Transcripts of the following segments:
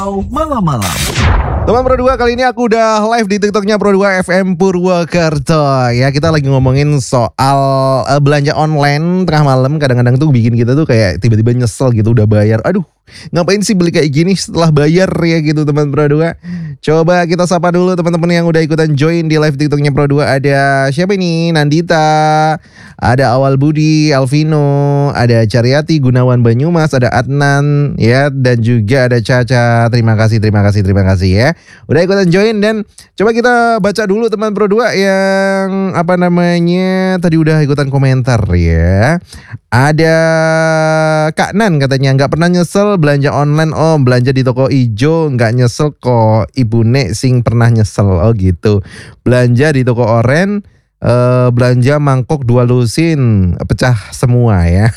Malam-malam. Teman Pro 2, kali ini aku udah live di TikToknya Pro 2 FM Purwokerto. Ya, kita lagi ngomongin soal belanja online tengah malam. Kadang-kadang tuh bikin kita tuh kayak tiba-tiba nyesel gitu, udah bayar. Aduh, ngapain sih beli kayak gini setelah bayar ya gitu teman Pro 2. Coba kita sapa dulu teman-teman yang udah ikutan join di live TikToknya Pro 2. Ada siapa ini? Nandita, ada Awal Budi, Alvino, ada Caryati, Gunawan Banyumas, ada Adnan ya, dan juga ada Caca. Terima kasih ya. Udah ikutan join, dan coba kita baca dulu teman Pro 2 yang apa namanya tadi udah ikutan komentar ya. Ada Kak Nan katanya nggak pernah nyesel belanja online, belanja di toko ijo nggak nyesel kok, Ibu Nek sing pernah nyesel. Oh gitu, belanja di toko oren, belanja mangkok 2 lusin pecah semua ya.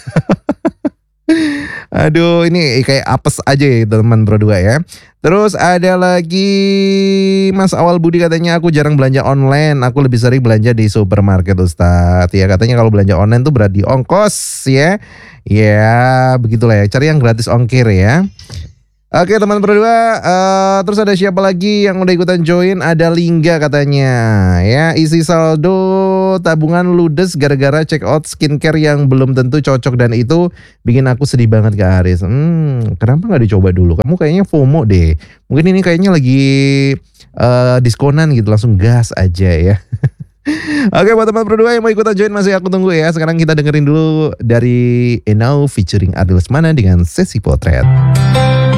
Aduh, ini kayak apes aja ya teman Pro 2 ya. Terus ada lagi Mas Awal Budi katanya, aku jarang belanja online, aku lebih sering belanja di supermarket Ustadz. Ya katanya kalau belanja online tuh berat di ongkos ya. Ya begitulah ya, cari yang gratis ongkir ya. Oke teman Pro 2, terus ada siapa lagi yang udah ikutan join? Ada Lingga katanya ya, isi saldo tabungan ludes gara-gara check out skincare yang belum tentu cocok, dan itu bikin aku sedih banget Kak Haris. Kenapa gak dicoba dulu? Kamu kayaknya FOMO deh. Mungkin ini kayaknya lagi diskonan gitu, langsung gas aja ya. Oke, buat teman Pro 2 yang mau ikutan join masih aku tunggu ya. Sekarang kita dengerin dulu dari Enau featuring Adil Lesmana dengan Sesi Potret.